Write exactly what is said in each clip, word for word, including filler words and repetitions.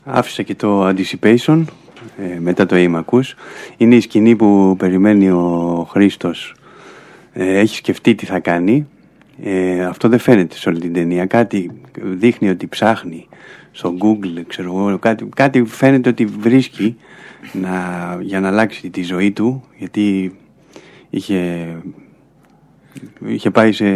άφησα και το Anticipation ε, μετά το Aim Acus. Είναι η σκηνή που περιμένει ο Χρήστος, ε, έχει σκεφτεί τι θα κάνει. ε, αυτό δεν φαίνεται σε όλη την ταινία. Κάτι δείχνει ότι ψάχνει στο Google, ξέρω εγώ, κάτι, κάτι φαίνεται ότι βρίσκει να, για να αλλάξει τη ζωή του, γιατί είχε, είχε πάει σε,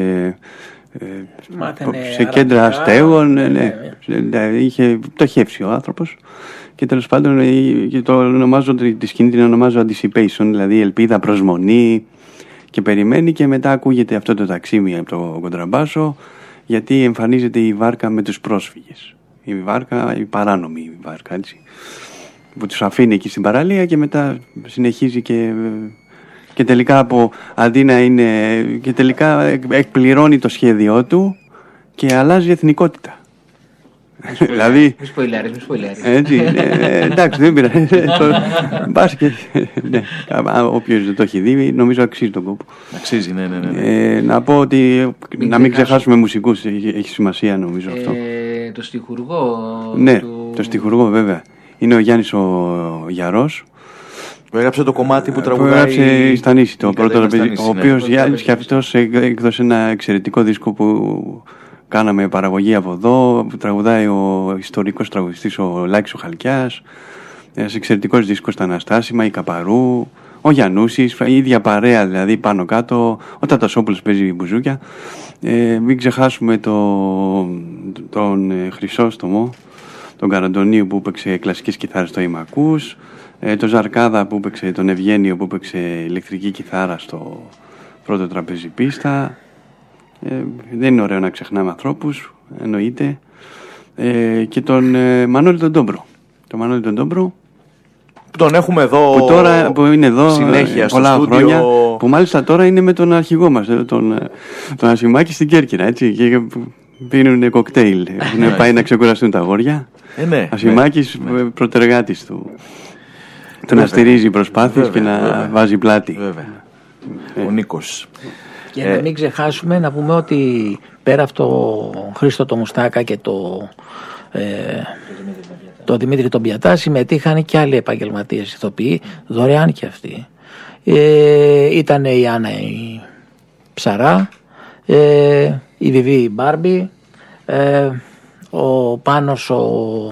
Μάθαινε σε κέντρα αστέγων, ναι, ναι, ναι, ναι, είχε πτωχεύσει ο άνθρωπος και τέλος πάντων το ονομάζω, τη σκηνή την ονομάζω Anticipation, δηλαδή ελπίδα, προσμονή, και περιμένει και μετά ακούγεται αυτό το ταξίμι από το κοντραμπάσο, γιατί εμφανίζεται η βάρκα με τους πρόσφυγες. Η βάρκα, η παράνομη βάρκα, έτσι, που τους αφήνει εκεί στην παραλία και μετά συνεχίζει και, και τελικά από, αντί να είναι, και τελικά εκπληρώνει το σχέδιό του και αλλάζει εθνικότητα. Δηλαδή, μη σποιλάρεις, μη σποιλάρεις. Έτσι, εντάξει, δεν πειράζει. Μπας και, όποιος δεν το έχει δει, νομίζω αξίζει τον κόπο. Αξίζει, ναι, ναι, ναι. Να πω ότι να μην ξεχάσουμε μουσικούς, έχει σημασία νομίζω αυτό. Το στιχουργό. Ναι, το στιχουργό βέβαια. Είναι ο Γιάννης ο Γιαρός, που έγραψε το κομμάτι που τραγουδάει. Που έγραψε η Στανίση, το πρώτο, ο οποίος Γιάννης και αυτός έκδοσε ένα εξαιρετικό δίσκο που κάναμε παραγωγή από εδώ, που τραγουδάει ο ιστορικός τραγουδιστής ο Λάκης ο Χαλκιάς, ένας εξαιρετικός δίσκος στα Αναστάσιμα, η Καπαρού, ο Γιαννούσης, η ίδια παρέα δηλαδή πάνω κάτω, ο Τατασόπουλος παίζει μπουζούκια. Ε, μην ξεχάσουμε το, τον ε, Χρυσόστομο, τον Καραντονίου που έπαιξε κλασικές κιθάρες στο Aim Acus, ε, τον Ζαρκάδα που έπαιξε, τον Ευγένιο που έπαιξε ηλεκτρική κιθάρα στο πρώτο τραπέζι πίστα. Ε, δεν είναι ωραίο να ξεχνάμε ανθρώπους, εννοείται. Ε, και τον ε, Μανώλη τον Ντόμπρο. Τον Μανώλη τον Ντόμπρο. Που τον έχουμε εδώ. Που τώρα που είναι εδώ συνέχεια πολλά στο χρόνια. στούντιο. Που μάλιστα τώρα είναι με τον αρχηγό μας, τον, τον Ασημάκη στην Κέρκυρα. Έτσι, και πίνουν κοκτέιλ. Έχουν πάει να ξεκουραστούν τα αγόρια. Ε, ναι, Ασημάκης, ναι, προτεργάτης του. Το να στηρίζει προσπάθειες και να βέβαια. βάζει πλάτη. Βέβαια. Ε. Ο Νίκος. Και ε. να μην ξεχάσουμε να πούμε ότι πέρα από το Χρήστο το Μουστάκα και το, ε, το Δημήτρη τον Πιατά συμμετείχαν και άλλοι επαγγελματίες ηθοποιοί, δωρεάν και αυτοί. Ε, ήταν η Άννα η Ψαρά, ε, η Βιβί η Μπάρμπι, ε, ο Πάνος ο...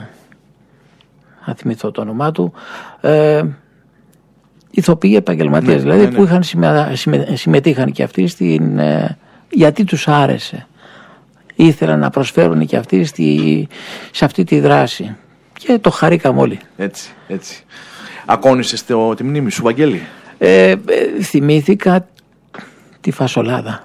θα θυμηθώ το όνομά του, ε, ηθοποιοί επαγγελματίες, ναι, δηλαδή ναι, ναι. που είχαν συμμε, συμμε, συμμετείχαν και αυτοί στην, ε, γιατί τους άρεσε, ήθελαν να προσφέρουν και αυτοί στη, σε αυτή τη δράση και το χαρήκαμε όλοι. Έτσι, έτσι. Ακόνησες το, τη μνήμη σου, Βαγγέλη? Ε, ε, θυμήθηκα τη φασολάδα.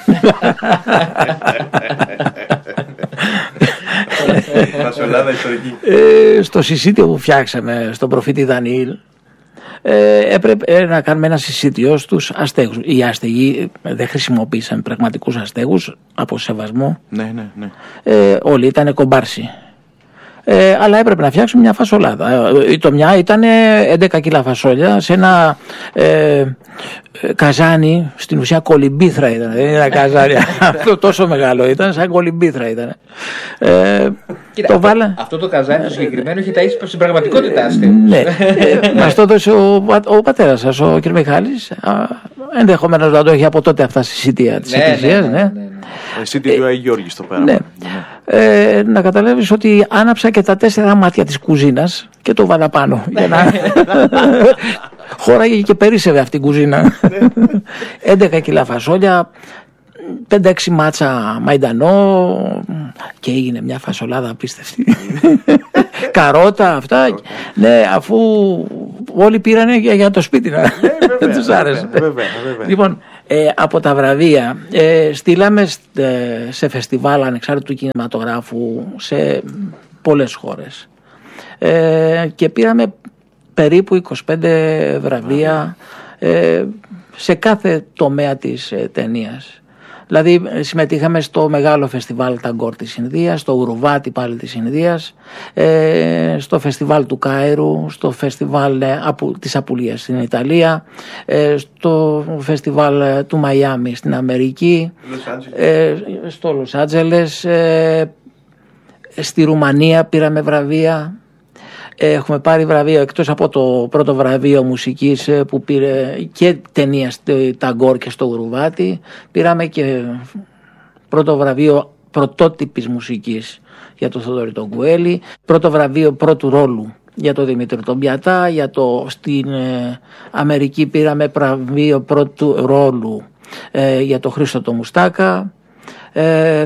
Φασολάδα ιστορική. Ε, στο συσίτιο που φτιάξαμε στον προφήτη Δανιήλ, ε, έπρεπε να κάνουμε ένα συσίτιο στους αστέγους. Οι αστεγοί δεν χρησιμοποίησαν πραγματικούς αστέγους από σεβασμό. Ναι, ναι, ναι. Ε, όλοι ήταν κομπάρσι. Ε, αλλά έπρεπε να φτιάξουμε μια φασολάδα. Η τομιά ήταν έντεκα κιλά φασόλια σε ένα ε, καζάνι, στην ουσία κολυμπήθρα ήταν. Δεν ήταν καζάνι, αυτό τόσο μεγάλο ήταν, σαν κολυμπήθρα ήταν. Ε, Κοίτα, το αυτό, βάλα... αυτό το καζάνι το συγκεκριμένο έχει ταΐσει στην πραγματικότητα αστέγους. Ναι, μας το έδωσε ο, ο πατέρας σας, ο κ. Μιχάλης. Ενδεχομένως να το έχει από τότε αυτά στη σιτία της εκκλησίας. Ναι. Εσύ τι Αγίου Γιώργης το πέρα. Ναι. Ε, να καταλάβεις ότι άναψα και τα τέσσερα μάτια της κουζίνας και το βάλα πάνω για να χώραγε και περίσσευε αυτή η κουζίνα. έντεκα κιλά φασόλια, πέντε έξι μάτσα μαϊντανό και έγινε μια φασολάδα απίστευτη. Καρότα αυτά. Ναι, αφού όλοι πήρανε για, για το σπίτι να δεν τους άρεσε. Λοιπόν, ε, από τα βραβεία ε, στείλαμε σε, σε φεστιβάλ ανεξάρτητου κινηματογράφου σε πολλές χώρες ε, και πήραμε περίπου είκοσι πέντε βραβεία ε, σε κάθε τομέα της ε, ταινίας. Δηλαδή συμμετείχαμε στο μεγάλο φεστιβάλ Ταγκόρ της Ινδίας, στο Ουρουβάτι πάλι της Ινδίας, ε, στο φεστιβάλ του Κάιρου, στο φεστιβάλ ε, απου, της Απουλίας στην Ιταλία, ε, στο φεστιβάλ ε, του Μαϊάμι στην Αμερική, ε, στο Λος Άντζελες, ε, στη Ρουμανία πήραμε βραβεία. Έχουμε πάρει βραβείο, εκτός από το πρώτο βραβείο μουσικής που πήρε και ταινία τα Γκόρ και στο Γρουβάτι, πήραμε και πρώτο βραβείο πρωτότυπης μουσικής για το Θοδωρή τον Κουέλη, πρώτο βραβείο πρώτου ρόλου για το Δημήτρη τον Πιατά, για το, στην ε, Αμερική πήραμε βραβείο πρώτου ρόλου ε, για το Χρήστο τον Μουστάκα. Ε,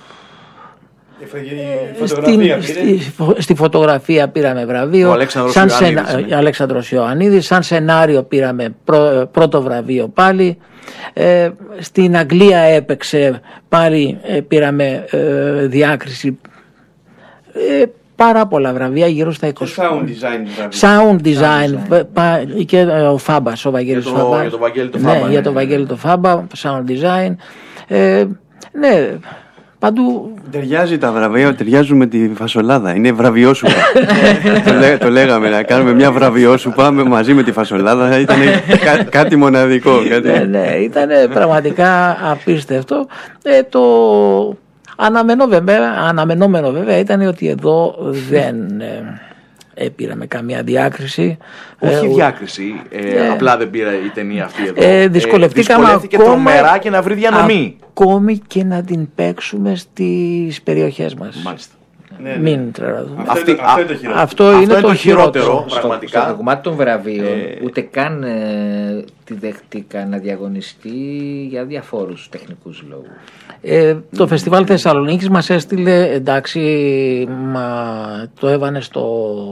Στην, στη, στη φωτογραφία πήραμε βραβείο. Ο Αλέξανδρος σαν Ιωαννίδης, σενα, ναι. Αλέξανδρος Ιωαννίδης. Σαν σενάριο πήραμε πρω, πρώτο βραβείο πάλι. Ε, στην Αγγλία έπαιξε πάλι, ε, πήραμε ε, διάκριση. Ε, πάρα πολλά βραβεία, γύρω στα είκοσι. Sound design. Sound design. Sound design. Και ο Φάμπας, ο Βαγγέλης για το, Φάμπας. Για το Βαγγέλη το ναι, Φάμπα. Για το Βαγγέλη το Φάμπα, sound design. Ε, ναι. Παντού. Ταιριάζει τα βραβεία, ταιριάζουν με τη φασολάδα. Είναι βραβιόσουπα. το, λέ, το λέγαμε να κάνουμε μια βραβιόσουπα μαζί με τη φασολάδα. Ήταν κά, κάτι μοναδικό. Κάτι... ναι, ναι, ήταν πραγματικά απίστευτο. Ε, το αναμενό, βέβαια, αναμενόμενο βέβαια ήταν ότι εδώ δεν ε, πήραμε καμία διάκριση. Όχι ε, διάκριση, ε, ε, απλά δεν πήρε η ταινία αυτή εδώ. Ε, δυσκολευτήκαμε ε, δυσκολεύτηκε ακόμα, τρομερά και να βρει διανομή. Ακόμη και να την παίξουμε στις περιοχές μας. Μάλιστα. Ναι, ναι. Μην τρελαθούμε. Αυτό, Αυτή, αυτό είναι το χειρότερο. Αυτό Αυτό είναι το χειρότερο. Στο, πραγματικά. στο κομμάτι των βραβείων, Ε, ούτε καν ε, τη δέχτηκα να διαγωνιστεί για διαφόρους τεχνικούς λόγους. Ε, το Φεστιβάλ Θεσσαλονίκης μας έστειλε, εντάξει, μα το έβανε στο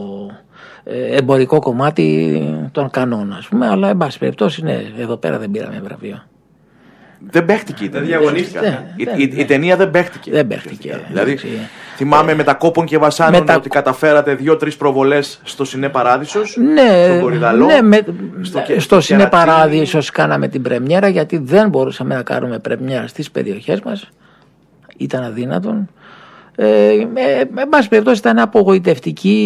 ε, εμπορικό κομμάτι των κανόνων, ας πούμε, αλλά εν πάση περιπτώσει, ναι, εδώ πέρα δεν πήραμε βραβείο. Δεν παίχτηκε η ταινία. διαγωνίστηκε. Η, η, η ταινία δεν παίχτηκε. Δεν παίχτηκε. Δηλαδή, Εντάξει. θυμάμαι με τα κόπων και βασάνων με τα- ότι καταφέρατε δύο-τρεις προβολές στο Σινέ Παράδεισος. Ναι, στον Κορυδαλό, ναι, με, στο, στο, Κε- στο Κερατσίνι. Συνεπαράδεισος κάναμε την πρεμιέρα, γιατί δεν μπορούσαμε να κάνουμε πρεμιέρα στις περιοχές μας. Ήταν αδύνατον. Ε, ε, εν πάση περιπτώσει ήταν απογοητευτική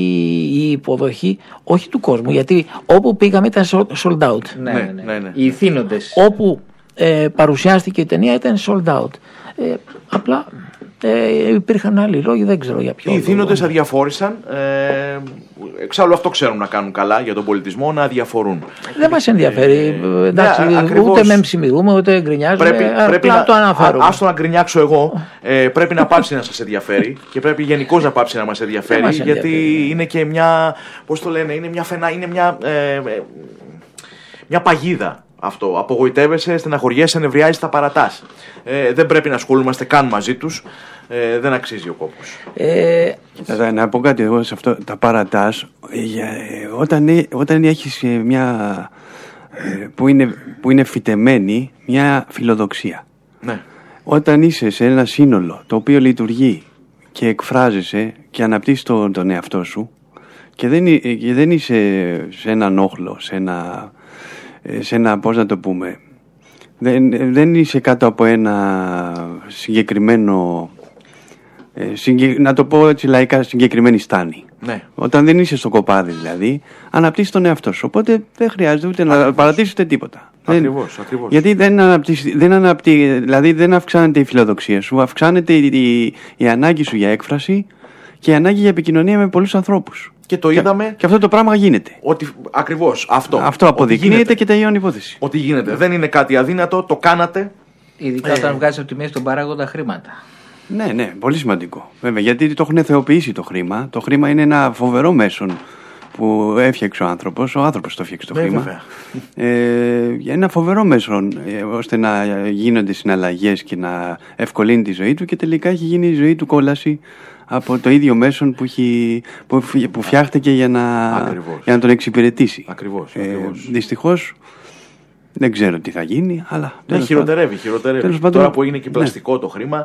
η υποδοχή, όχι του κόσμου, γιατί όπου πήγαμε ήταν sold out. Ναι, Ναι, ναι, ναι. ναι, ναι. Οι ηθήνοντες. Όπου ε, παρουσιάστηκε η ταινία ήταν sold out. Ε, απλά ε, υπήρχαν άλλοι λόγοι, δεν ξέρω για ποιο Οι λόγο. ηθήνοντες αδιαφόρησαν. Ε, εξάλλου αυτό ξέρουν να κάνουν καλά για τον πολιτισμό, να αδιαφορούν. Δεν μας ενδιαφέρει. Ε, εντάξει, ναι, ακριβώς. ούτε με ψημιρούμε, ούτε γκρινιάζουμε. Πρέπει, απλά πρέπει να, το αναφέρουμε. α, άστο να γκρινιάξω εγώ. Ε, πρέπει να πάψει να σας ενδιαφέρει και πρέπει γενικώς να πάψει να μας ενδιαφέρει. μας γιατί ενδιαφέρει. είναι και μια. Πώς το λένε, είναι μια φαινά, είναι μια. Ε, ε, μια παγίδα. Αυτό. Απογοητεύεσαι, στεναχωριέσαι, νευριάζεις, τα παρατάς. Ε, δεν πρέπει να ασχολούμαστε καν μαζί τους. Ε, δεν αξίζει ο κόπος. Ε, Κοίτα, να πω κάτι εγώ σε αυτό, τα παρατάς, ε, για, ε, όταν, ε, όταν έχεις ε, μια, ε, που, είναι, που είναι φυτεμένη, μια φιλοδοξία. Ναι. Όταν είσαι σε ένα σύνολο το οποίο λειτουργεί και εκφράζεσαι και αναπτύσσεις τον, τον εαυτό σου και δεν, ε, και δεν είσαι σε έναν όχλο, σε ένα, ε, σε ένα πώς να το πούμε, δεν, δεν είσαι κάτω από ένα συγκεκριμένο, ε, συγκε, να το πω έτσι λαϊκά, συγκεκριμένη στάνη. Ναι. Όταν δεν είσαι στο κοπάδι δηλαδή, αναπτύσσεις τον εαυτό σου. Οπότε δεν χρειάζεται ούτε να παρατήσεις ούτε τίποτα. Ακριβώς, Δεν, ακριβώς. Γιατί δεν αναπτύσσεις, δεν αναπτύ, δηλαδή δεν αυξάνεται η φιλοδοξία σου, αυξάνεται η, η, η ανάγκη σου για έκφραση και η ανάγκη για επικοινωνία με πολλούς ανθρώπους. Και το είδαμε. Και αυτό το πράγμα γίνεται. Ότι, ακριβώς αυτό. Αυτό Ότι αποδεικνύεται γίνεται. και τελειώνει η υπόθεση. Ότι γίνεται. Δεν είναι κάτι αδύνατο, το κάνατε. Ειδικά όταν βγάζει από τη μέση τον παράγοντα χρήματα. Ναι, ναι, πολύ σημαντικό. Βέβαια, γιατί το έχουν θεοποιήσει το χρήμα. Το χρήμα είναι ένα φοβερό μέσον που έφτιαξε ο άνθρωπος. Ο άνθρωπος το έφτιαξε το Ναι, χρήμα. βέβαια. Ε, ένα φοβερό μέσον ε, ώστε να γίνονται συναλλαγές και να ευκολύνει τη ζωή του και τελικά έχει γίνει η ζωή του κόλαση από το ίδιο μέσον που, έχει, που, που φτιάχτηκε για να, Ακριβώς. για να τον εξυπηρετήσει. Ακριβώς, Ε, ακριβώς. δυστυχώς δεν ξέρω τι θα γίνει, αλλά Ναι, τέλος χειροτερεύει, πάντων. χειροτερεύει. Τέλος πάντων, Τώρα που είναι και ναι. πλαστικό το χρήμα.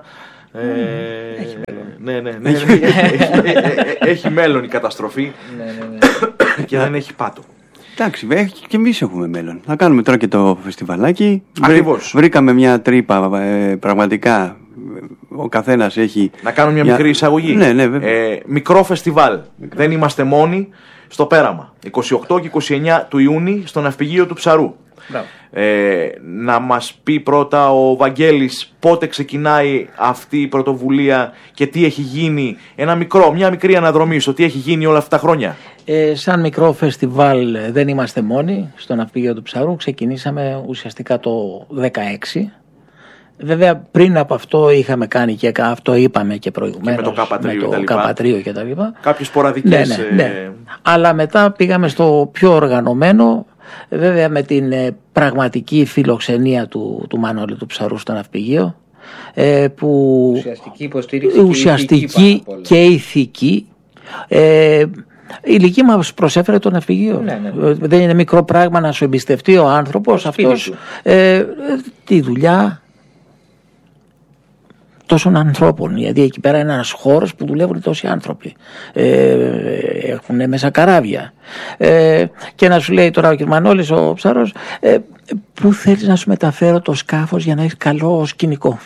Ε, έχει μέλλον. Ναι, ναι, ναι. ναι, έχει, ε, ε, έχει μέλλον η καταστροφή Ναι, ναι, ναι. και δεν έχει πάτο. Εντάξει, βέβαια, και εμείς έχουμε μέλλον. Θα κάνουμε τώρα και το φεστιβαλάκι. Βρή- Ακριβώς. Βρήκαμε μια τρύπα, ε, πραγματικά. Ο καθένας έχει. Να κάνω μια Για- μικρή εισαγωγή. Ναι, ναι, βέβαια. Ε, μικρό φεστιβάλ. Δεν είμαστε μόνοι στο πέραμα. είκοσι οκτώ και είκοσι εννιά του Ιούνιου στο ναυπηγείο του Ψαρού. Ε, να μας πει πρώτα ο Βαγγέλης πότε ξεκινάει αυτή η πρωτοβουλία και τι έχει γίνει, ένα μικρό, μια μικρή αναδρομή στο τι έχει γίνει όλα αυτά τα χρόνια. Ε, σαν μικρό φεστιβάλ δεν είμαστε μόνοι στο Ναυπηγείο του Ψαρού, ξεκινήσαμε ουσιαστικά το δεκαέξι. Βέβαια πριν από αυτό είχαμε κάνει και αυτό, είπαμε και προηγουμένως, και με το Καπατρίο και τα λοιπά. Κάποιες σποραδικές. Ναι, ναι, ναι. Αλλά μετά πήγαμε στο πιο οργανωμένο, βέβαια με την ε, πραγματική φιλοξενία του, του Μανώλη του Ψαρού στο Ναυπηγείο, ε, που ουσιαστική υποστήριξη ουσιαστική και, και ηθική. Ε, η ηλική μας προσέφερε το Ναυπηγείο. Ναι, ναι. Δεν είναι μικρό πράγμα να σου εμπιστευτεί ο άνθρωπος αυτός ε, τη δουλειά τόσων ανθρώπων, γιατί εκεί πέρα είναι ένας χώρος που δουλεύουν τόσοι άνθρωποι, ε, έχουν μέσα καράβια, ε, και να σου λέει τώρα ο κ. Μανώλης ο Ψαρός, ε, πού θέλεις να σου μεταφέρω το σκάφος για να έχεις καλό σκηνικό.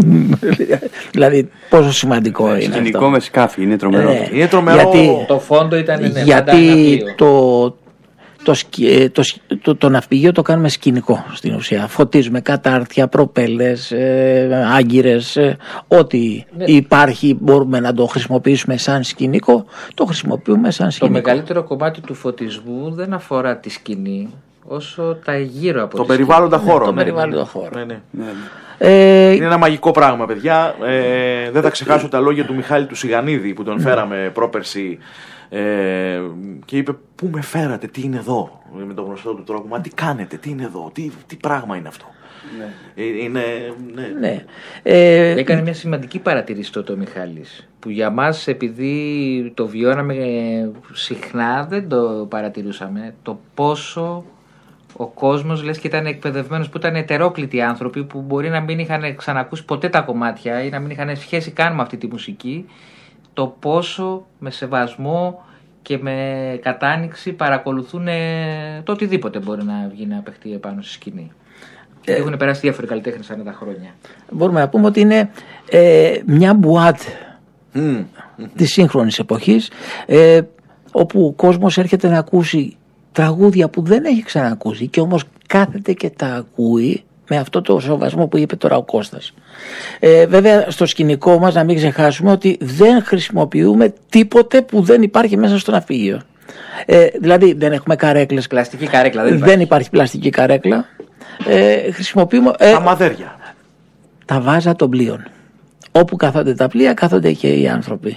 Δηλαδή πόσο σημαντικό είναι σκηνικό αυτό. Με σκάφη, είναι τρομερό. Ε, είναι τρομερό. Γιατί, το φόντο ήταν, ναι, γιατί το Το, το, το, το ναυπηγείο το κάνουμε σκηνικό στην ουσία. Φωτίζουμε κατάρτια, προπέλες, ε, άγκυρες, ε, ό,τι ναι. υπάρχει μπορούμε να το χρησιμοποιήσουμε σαν σκηνικό, το χρησιμοποιούμε σαν σκηνικό. Το μεγαλύτερο κομμάτι του φωτισμού δεν αφορά τη σκηνή όσο τα γύρω από το περιβάλλοντα χώρο. Ναι, το ναι, περιβάλλοντα ναι, χώρο. Ναι, ναι. Ναι, ναι. Ε, είναι ένα μαγικό πράγμα, παιδιά. Ε, δεν θα ξεχάσω τα λόγια του Μιχάλη του Σιγανίδη που τον φέραμε πρόπερση. Ε, και είπε πού με φέρατε, τι είναι εδώ, με τον γνωστό του τρόπο, μα τι κάνετε, τι είναι εδώ, τι, τι πράγμα είναι αυτό. Ναι. Ε, είναι, ναι. Ναι. Ε, έκανε μια σημαντική παρατηρήση τότε ο Μιχάλης, που για μας επειδή το βιώναμε συχνά δεν το παρατηρούσαμε, το πόσο ο κόσμος λες και ήταν εκπαιδευμένος, που ήταν ετερόκλητοι άνθρωποι που μπορεί να μην είχαν ξανακούσει ποτέ τα κομμάτια ή να μην είχαν σχέση καν με αυτή τη μουσική, το πόσο με σεβασμό και με κατάνοιξη παρακολουθούν το οτιδήποτε μπορεί να βγει να παιχτεί επάνω στη σκηνή. Ε, έχουν περάσει διάφοροι καλλιτέχνες ανά τα χρόνια. Μπορούμε να πούμε ότι είναι ε, μια μπουάτ mm. της σύγχρονης εποχής, ε, όπου ο κόσμος έρχεται να ακούσει τραγούδια που δεν έχει ξανακούσει και όμως κάθεται και τα ακούει με αυτό το σεβασμό που είπε τώρα ο Κώστας. Ε, βέβαια στο σκηνικό μας να μην ξεχάσουμε ότι δεν χρησιμοποιούμε τίποτε που δεν υπάρχει μέσα στο ναυπηγείο. Ε, δηλαδή δεν έχουμε καρέκλες. Πλαστική καρέκλα δεν υπάρχει. Δεν υπάρχει πλαστική καρέκλα. Ε, χρησιμοποιούμε ε, τα μαδέρια. Τα βάζα των πλοίων. Όπου κάθονται τα πλοία κάθονται και οι άνθρωποι.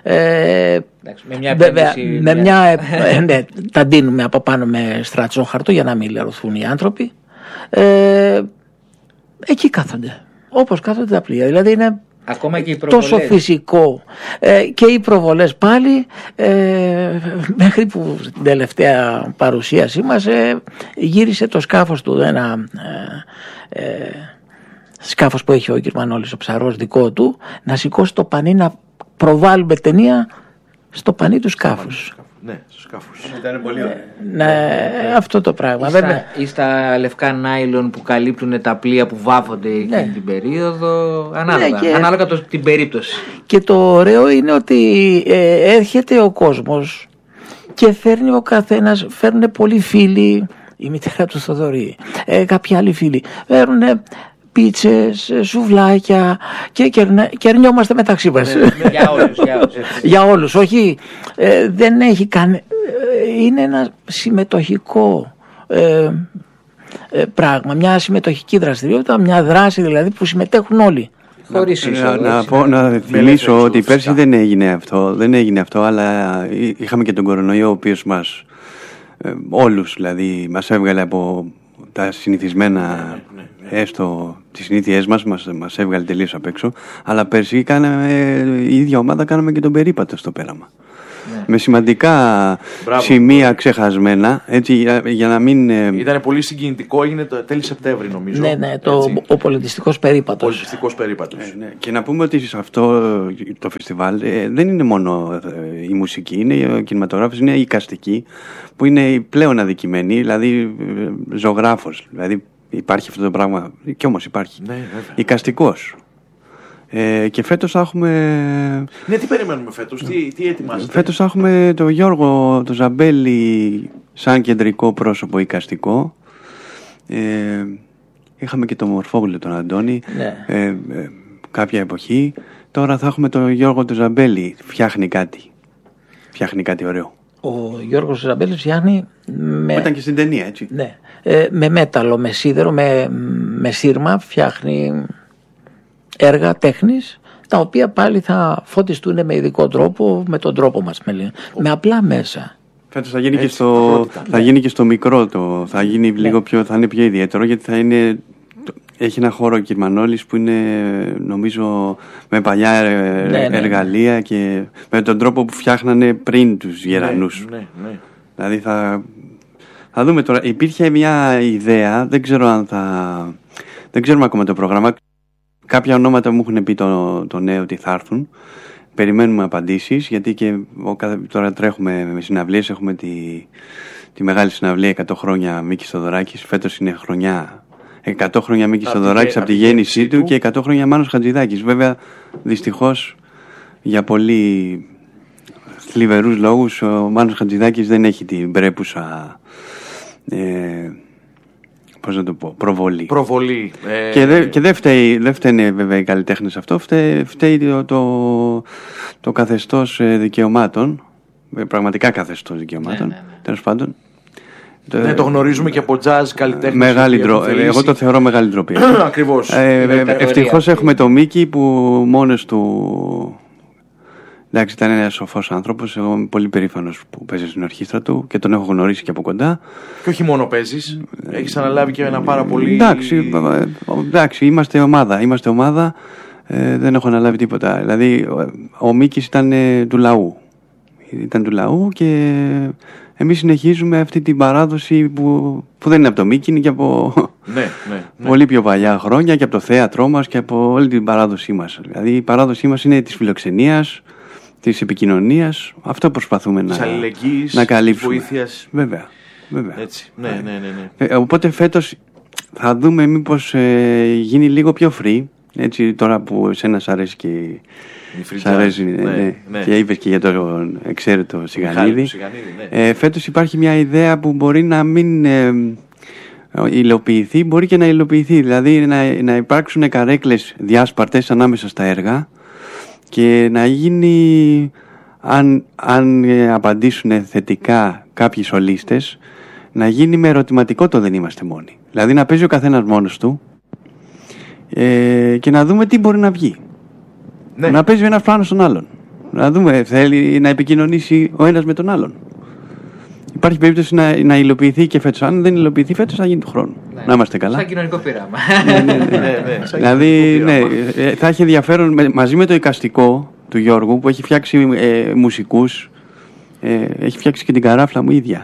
Ε, Εντάξει, με μια βέβαια, επένδυση, με μια... μια, ε, ναι, τα ντύνουμε από πάνω με στρατσόχαρτο για να μην λερωθούν οι άνθρωποι. Ε, εκεί κάθονται όπως κάθονται τα πλοία, δηλαδή είναι ακόμα και οι τόσο φυσικό, ε, και οι προβολές πάλι, ε, μέχρι που την τελευταία παρουσίασή μας ε, γύρισε το σκάφος του, ένα ε, ε, σκάφος που έχει ο κ. Μανώλης ο Ψαρός δικό του, να σηκώσει το πανί, να προβάλλουμε ταινία στο πανί του σκάφους. Ναι, στους σκάφους. Ήταν πολύ ωραίο. Ναι, αυτό το πράγμα. Ή στα, ή στα λευκά νάιλον που καλύπτουν τα πλοία που βάφονται εκείνη ναι. την περίοδο. Ανάλογα, ναι, και... ανάλογα το, την περίπτωση. Και το ωραίο είναι ότι ε, έρχεται ο κόσμος και φέρνει ο καθένας, φέρνουν πολλοί φίλοι, η μητέρα του Θοδωρή, ε, κάποιοι άλλοι φίλοι, φέρνουν πίτσες, σουβλάκια και κερνιόμαστε μεταξύ μας. Για όλους, για όλους. Για όλους, όχι, ε, δεν έχει καν, ε, είναι ένα συμμετοχικό ε, ε, πράγμα, μια συμμετοχική δραστηριότητα, μια δράση δηλαδή που συμμετέχουν όλοι. Χωρίς να, να, πω, να θυμίσω ότι πέρσι δεν έγινε αυτό, δεν έγινε αυτό, αλλά είχαμε και τον κορονοϊό ο οποίος μας, ε, όλους δηλαδή, μας έβγαλε από τα συνηθισμένα, ναι, ναι, ναι. έστω τις συνήθειές μας, μας, μας έβγαλε τελείως απ' έξω. Αλλά πέρσι κάναμε, η ίδια ομάδα κάναμε και τον περίπατο στο πέραμα. Ναι. Με σημαντικά Μπράβο. σημεία ξεχασμένα, έτσι, για, για να μην... Ήταν πολύ συγκινητικό, έγινε το τέλη Σεπτέμβρη νομίζω. Ναι, ναι, το, ο πολιτιστικός περίπατος. Ο πολιτιστικός περίπατος. Ε, ναι. Και να πούμε ότι σε αυτό το φεστιβάλ ε, δεν είναι μόνο ε, η μουσική, είναι ο κινηματογράφος, είναι η εικαστική, που είναι η πλέον αδικημένη, δηλαδή ε, ζωγράφος, δηλαδή υπάρχει αυτό το πράγμα, και όμως υπάρχει, ναι, εικαστικός. Ε, και φέτος θα έχουμε... Ναι, τι περιμένουμε φέτος, τι, τι ετοιμάζετε? Φέτος θα έχουμε τον Γιώργο, τον Ζαμπέλη σαν κεντρικό πρόσωπο εικαστικό, Ε, είχαμε και τον Μορφόγλου τον Αντώνη, ναι. ε, ε, κάποια εποχή. Τώρα θα έχουμε τον Γιώργο του Ζαμπέλη, φτιάχνει κάτι. Φτιάχνει κάτι ωραίο. Ο Γιώργος Ζαμπέλης φτιάχνει με... Ήταν και στην ταινία, έτσι. Ναι. Ε, με μέταλλο, με σίδερο, με, με σύρμα φτιάχνει έργα τέχνης, τα οποία πάλι θα φωτιστούν με ειδικό τρόπο, με τον τρόπο μας, με, με απλά μέσα. Φέτος θα γίνει, έτσι, και στο, θα γίνει και στο μικρό το, θα γίνει ναι. λίγο πιο, θα είναι πιο ιδιαίτερο, γιατί θα είναι, έχει ένα χώρο Κυρμανόλης που είναι, νομίζω, με παλιά ναι, ναι. εργαλεία και με τον τρόπο που φτιάχνανε πριν τους γερανούς. Ναι, ναι, ναι. Δηλαδή θα, θα δούμε τώρα. Υπήρχε μια ιδέα, δεν ξέρω αν θα, δεν ξέρουμε ακόμα το πρόγραμμα. Κάποια ονόματα μου έχουν πει το, το νέο ότι θα έρθουν. Περιμένουμε απαντήσεις, γιατί και τώρα τρέχουμε με συναυλίες. Έχουμε τη, τη μεγάλη συναυλία εκατό χρόνια Μίκης Θοδωράκης. Φέτος είναι χρονιά εκατό χρόνια Μίκης Θοδωράκης από τη γέννησή του και εκατό χρόνια Μάνος Χατζηδάκης. Βέβαια, δυστυχώς, για πολύ θλιβερούς λόγους, ο Μάνος Χατζηδάκης δεν έχει την πρέπουσα ε, πώς να το πω, προβολή. Προβολή. Ε... Και, δε, και δεν φταίει, δε φταίνε βέβαια οι καλλιτέχνες αυτό, φταίει, φταίει το, το, το καθεστώς δικαιωμάτων, πραγματικά καθεστώς δικαιωμάτων, ναι, ναι, ναι. τέλος πάντων. Ναι, το γνωρίζουμε και από jazz καλλιτέχνες. Μεγάλη ντροπή. Εγώ το θεωρώ μεγάλη ντροπή. Ακριβώς. Ε, ευτυχώς έχουμε το Μίκη που μόνος του. Εντάξει, ήταν ένας σοφός άνθρωπος. Εγώ είμαι πολύ περήφανος που παίζει στην ορχήστρα του και τον έχω γνωρίσει και από κοντά. Και όχι μόνο παίζεις, έχεις αναλάβει και ένα πάρα πολύ. Εντάξει, εντάξει είμαστε ομάδα. Είμαστε ομάδα. Ε, δεν έχω αναλάβει τίποτα. Δηλαδή, ο, ο Μίκης ήταν ε, του λαού. Ήταν του λαού και εμείς συνεχίζουμε αυτή την παράδοση που, που δεν είναι από το Μίκη, είναι και από ναι, ναι, ναι. πολύ πιο παλιά χρόνια και από το θέατρό μας και από όλη την παράδοσή μας. Δηλαδή η παράδοσή μας είναι της φιλοξενίας, της επικοινωνίας. Αυτό προσπαθούμε να, να καλύψουμε. Της βοήθειας. Βέβαια, βέβαια. Έτσι, ναι, ναι, ναι, ναι. Ε, οπότε φέτος θα δούμε μήπως ε, γίνει λίγο πιο free. Έτσι τώρα που εσένα σ' αρέσει και σ' αρέσει, ναι, ναι, ναι. και είπες και για το εξαίρετο Σιγανίδη, ναι. ε, φέτος υπάρχει μια ιδέα που μπορεί να μην ε, υλοποιηθεί, μπορεί και να υλοποιηθεί, δηλαδή να, να υπάρξουν καρέκλες διάσπαρτες ανάμεσα στα έργα και να γίνει, αν, αν ε, απαντήσουν θετικά κάποιοι σολίστες, να γίνει με ερωτηματικό το δεν είμαστε μόνοι, δηλαδή να παίζει ο καθένας μόνος του Ε, και να δούμε τι μπορεί να βγει. Ναι. Να παίζει ο ένας πάνω στον άλλον. Να δούμε, θέλει να επικοινωνήσει ο ένας με τον άλλον. Υπάρχει περίπτωση να, να υλοποιηθεί και φέτος. Αν δεν υλοποιηθεί φέτος, θα γίνει του χρόνου. Ναι. Να είμαστε καλά. Σαν κοινωνικό πείραμα. ναι, ναι, ναι, ναι, ναι. Δηλαδή, ναι, θα έχει ενδιαφέρον με, μαζί με το εικαστικό του Γιώργου που έχει φτιάξει ε, μουσικούς. Ε, έχει φτιάξει και την καράφλα μου ίδια.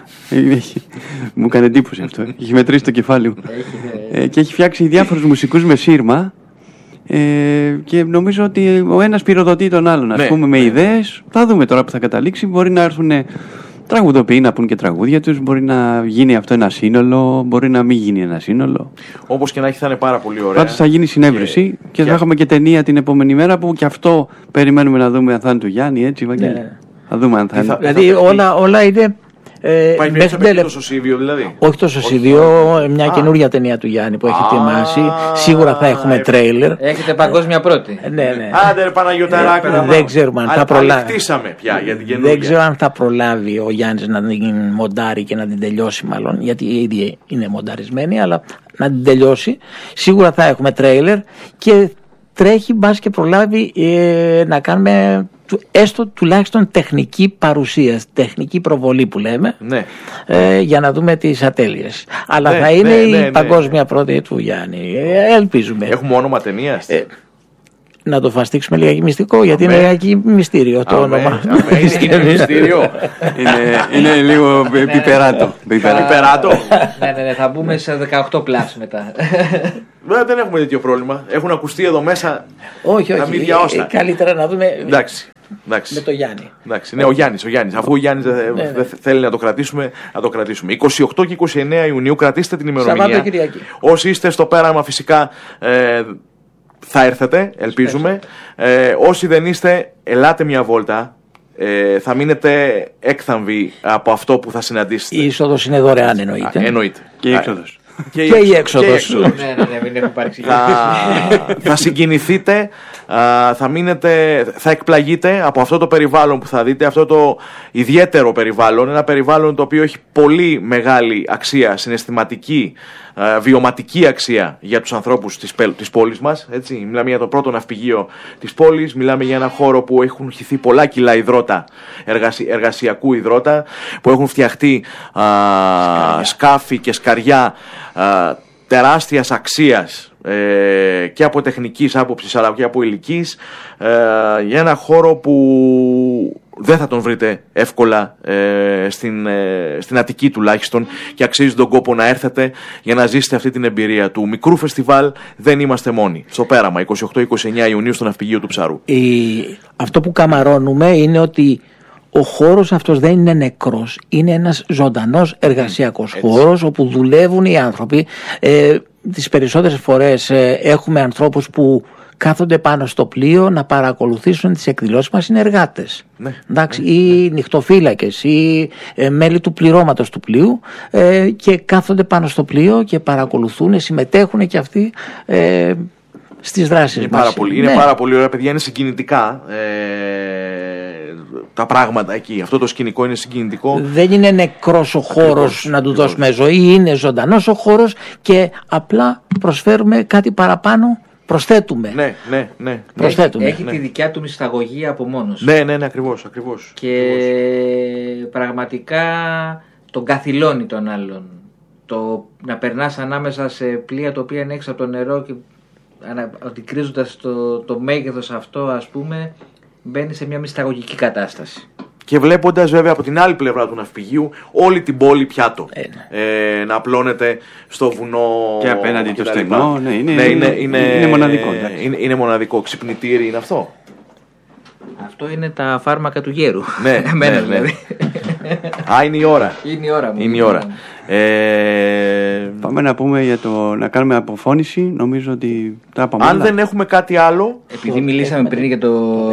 Μου έκανε εντύπωση αυτό. Έχει μετρήσει το κεφάλι μου. ε, και έχει φτιάξει διάφορους μουσικούς με σύρμα. Ε, και νομίζω ότι ο ένας πυροδοτεί τον άλλον. Ας ναι, πούμε με ναι. ιδέες. Θα δούμε τώρα που θα καταλήξει. Μπορεί να έρθουν τραγουδοποιοί να πούν και τραγούδια τους. Μπορεί να γίνει αυτό ένα σύνολο. Μπορεί να μην γίνει ένα σύνολο. Όπως και να έχει, θα είναι πάρα πολύ ωραία. Πάντως θα γίνει συνέβρεση και, και θα και... έχουμε και ταινία την επόμενη μέρα που και αυτό περιμένουμε να δούμε αν θα είναι του Γιάννη. Έτσι, Βαγγέλη. Ναι. Θα δούμε αν θα είναι. Δηλαδή θα όλα, όλα είναι. Ε, Πάει μέχρι τελε... το Σωσίδιο δηλαδή. Όχι το Σωσίδιο, μια καινούργια ταινία του Γιάννη που έχει ετοιμάσει. Σίγουρα θα έχουμε τρέιλερ. Έχετε παγκόσμια πρώτη. Ναι, ναι. Άντε ρε Παναγιωταράκο. Δεν ξέρουμε αν θα προλάβει. Πια για την καινούργια. Δεν ξέρω αν θα προλάβει ο Γιάννης να την μοντάρει και να την τελειώσει, μάλλον. Γιατί ήδη είναι μονταρισμένη, αλλά να την τελειώσει. Σίγουρα θα έχουμε τρέιλερ και τρέχει μπας και προλάβει ε, να κάνουμε έστω τουλάχιστον τεχνική παρουσία, τεχνική προβολή που λέμε, ναι. ε, για να δούμε τις ατέλειες. Αλλά ναι, θα είναι ναι, η ναι, παγκόσμια ναι. πρώτη του Γιάννη. Ε, ελπίζουμε. Έχουμε όνομα ταινίας. Ε, να το φαστίξουμε λίγα μυστικό, γιατί αμέ. είναι λίγα μυστήριο το αμέ. όνομα. Αμέ. Είναι, είναι μυστήριο. είναι, είναι λίγο πιπεράτο. Πιπεράτο. ναι, ναι, ναι, θα μπούμε σε δεκαοκτώ πλάς μετά. Βέβαια δεν έχουμε τέτοιο πρόβλημα. Έχουν ακουστεί εδώ μέσα. Όχι, όχι. Ε, καλύτερα να δούμε. Εντάξει. Εντάξει. Με το Γιάννη. Εντάξει, ναι, ο Γιάννης, ο Γιάννης. Αφού ο Γιάννης δεν ναι, ναι. θέλει να το κρατήσουμε, να το κρατήσουμε. είκοσι οκτώ και είκοσι εννέα Ιουνίου, κρατήστε την ημερομηνία. Όσοι είστε στο πέραμα, φυσικά ε, θα έρθετε, ελπίζουμε. Ε, όσοι δεν είστε, ελάτε μια βόλτα. Ε, θα μείνετε έκθαμβοι από αυτό που θα συναντήσετε. Η είσοδος είναι δωρεάν, εννοείται. Α, εννοείται. Και η έξοδος. και η έξοδος. Ναι, ναι, ναι, μην έχω παρεξηγήσει. θα, θα συγκινηθείτε, θα, μείνετε, θα εκπλαγείτε από αυτό το περιβάλλον που θα δείτε, αυτό το ιδιαίτερο περιβάλλον, ένα περιβάλλον το οποίο έχει πολύ μεγάλη αξία, συναισθηματική, βιωματική αξία για τους ανθρώπους της, της πόλης μας. Έτσι. Μιλάμε για το πρώτο ναυπηγείο της πόλης, μιλάμε για ένα χώρο που έχουν χυθεί πολλά κιλά υδρότα, εργασι, εργασιακού υδρότα, που έχουν φτιαχτεί α, σκάφη και σκαριά α, τεράστιας αξίας ε, και από τεχνικής άποψης αλλά και από υλικής, ε, για ένα χώρο που δεν θα τον βρείτε εύκολα ε, στην, ε, στην Αττική τουλάχιστον, και αξίζει τον κόπο να έρθετε για να ζήσετε αυτή την εμπειρία του μικρού φεστιβάλ Δεν Είμαστε Μόνοι, στο Πέραμα, είκοσι οκτώ είκοσι εννέα Ιουνίου στο Ναυπηγείο του Ψαρού. Η... Αυτό που καμαρώνουμε είναι ότι ο χώρος αυτός δεν είναι νεκρός, είναι ένας ζωντανός εργασιακός Έτσι. χώρος όπου δουλεύουν οι άνθρωποι. Ε, τις περισσότερες φορές ε, έχουμε ανθρώπους που κάθονται πάνω στο πλοίο να παρακολουθήσουν τις εκδηλώσεις μας, είναι εργάτες. Ναι, εντάξει, ναι, ή ναι. νυχτοφύλακες ή ε, μέλη του πληρώματος του πλοίου, ε, και κάθονται πάνω στο πλοίο και παρακολουθούν, συμμετέχουν και αυτοί ε, στις δράσεις είναι μας. Πάρα πολύ, είναι ναι. πάρα πολύ ωραία, παιδιά, είναι συγκινητικά ε, τα πράγματα εκεί. Αυτό το σκηνικό είναι συγκινητικό. Δεν είναι νεκρός ο χώρος ακριβώς, να του ακριβώς. δώσουμε ζωή, είναι ζωντανός ο χώρος και απλά προσφέρουμε κάτι παραπάνω. Προσθέτουμε. Ναι, ναι, ναι. Προσθέτουμε. Έχει, έχει ναι. τη δικιά του μυσταγωγία από μόνος. Ναι, ναι, ναι, ακριβώς, ακριβώς. Και ακριβώς. Πραγματικά τον καθυλώνει τον άλλον. Το να περνάς ανάμεσα σε πλοία τα οποία είναι έξω από το νερό και αντικρίζοντας το, το μέγεθος αυτό, ας πούμε, μπαίνει σε μια μυσταγωγική κατάσταση. Και βλέποντας βέβαια από την άλλη πλευρά του ναυπηγείου όλη την πόλη πιάτο ε, ε, να απλώνεται στο βουνό και απέναντι το στεγνό. Ναι, είναι, ναι, είναι, είναι, είναι, είναι μοναδικό. Είναι, είναι μοναδικό. Ξυπνητήρι είναι αυτό. Αυτό είναι τα φάρμακα του γέρου. Ναι, Εμένα, ναι, δηλαδή. Α, είναι η ώρα. Είναι η ώρα μου. Είναι η ώρα. Ε... Πάμε να πούμε για το να κάνουμε αποφώνηση. Νομίζω ότι τα είπαμε. Αν δεν έχουμε κάτι άλλο. Επειδή μιλήσαμε πριν για το.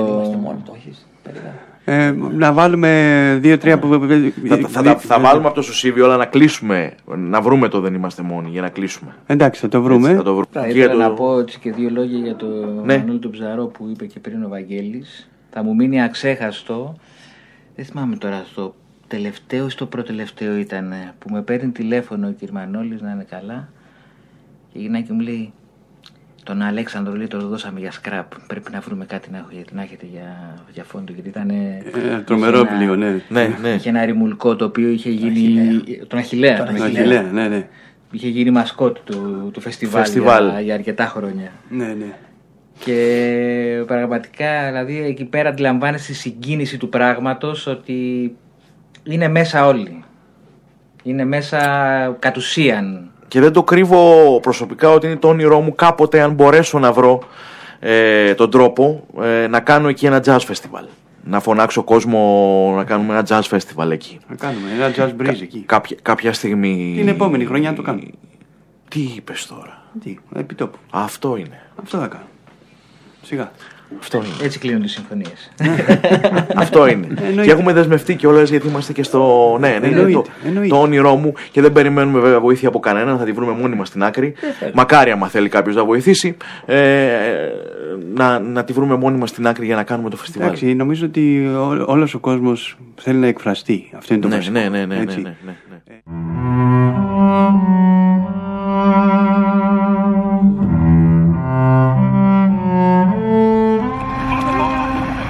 Ε, να βάλουμε δύο-τρία που. Θα, θα, θα, θα βάλουμε από το Σουσίβι όλα να κλείσουμε. Να βρούμε το Δεν Είμαστε Μόνοι για να κλείσουμε. Εντάξει, θα το βρούμε. Έτσι, θα το βρούμε. Θα ήθελα να πω έτσι και δύο λόγια για το ναι. Μανώλη τον Ψαρό που είπε και πριν ο Βαγγέλης. Θα μου μείνει αξέχαστο. Δεν θυμάμαι τώρα, στο τελευταίο ή στο προτελευταίο ήταν που με παίρνει τηλέφωνο ο κ. Μανώλης, να είναι καλά, και γυρνάει και μου λέει: τον Αλέξανδρο, λέει, το δώσαμε για σκραπ. Πρέπει να βρούμε κάτι να, να έχετε για, για φόντο. Γιατί ήταν. Ε, τρομερό πλοίο, ναι. ναι, ναι. Είχε ένα ρημουλκό το οποίο είχε γίνει. Τον Αχιλλέα. Τον Αχιλλέα, Αχιλλέα, ναι, ναι. Είχε γίνει μασκότ του, του φεστιβάλ, φεστιβάλ. Για, για αρκετά χρόνια. Ναι, ναι. Και πραγματικά, δηλαδή, εκεί πέρα αντιλαμβάνεσαι τη συγκίνηση του πράγματος, ότι είναι μέσα όλοι. Είναι μέσα κατ' ουσίαν. Και δεν το κρύβω προσωπικά ότι είναι το όνειρό μου κάποτε, αν μπορέσω να βρω ε, τον τρόπο, ε, να κάνω εκεί ένα jazz festival. Να φωνάξω κόσμο να κάνουμε ένα jazz festival εκεί. Να κάνουμε ένα jazz breeze εκεί. Κάποια, κάποια στιγμή. Την επόμενη χρονιά να το κάνουμε. Τι είπες τώρα? Τι, επί τόπου. Αυτό είναι. Αυτό θα κάνω. Σιγά. Αυτό είναι. Έτσι κλείνουν τις συμφωνίες. Αυτό είναι. Εννοείται. Και έχουμε δεσμευτεί κιόλας, γιατί είμαστε και στο. Ναι, ναι, είναι το, το όνειρό μου, και δεν περιμένουμε βέβαια βοήθεια από κανέναν. Θα τη βρούμε μόνοι μας στην άκρη. Μακάρι, άμα θέλει κάποιος να βοηθήσει, ε, να, να τη βρούμε μόνοι μας στην άκρη για να κάνουμε το φεστιβάλ. Εντάξει, νομίζω ότι ό, όλος ο κόσμος θέλει να εκφραστεί. Αυτό είναι το ναι, βασικό. Ναι, ναι, ναι, ναι, ναι, ναι, ναι.